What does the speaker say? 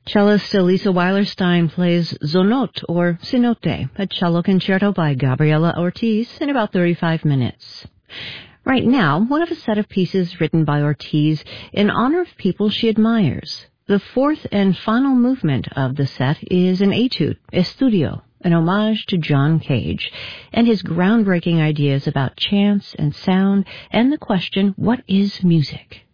Cellist Elisa Weilerstein plays Zonot, or Cenote, a cello concerto by Gabriela Ortiz in about 35 minutes. Right now, one of a set of pieces written by Ortiz in honor of people she admires. The fourth and final movement of the set is an etude, Estudio, an homage to John Cage and his groundbreaking ideas about chance and sound and the question, what is music?